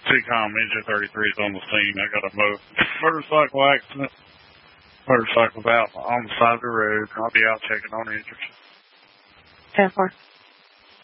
TCOM Engine 33 is on the scene. I got a motorcycle accident. Motorcycle's out on the side of the road. I'll be out checking on injuries. 10-4.